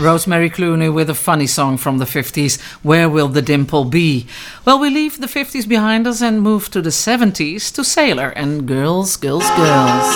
Rosemary Clooney with a funny song from the 50s, Where Will the Dimple Be? Well, we leave the 50s behind us and move to the 70s to Sailor and Girls, Girls, Girls.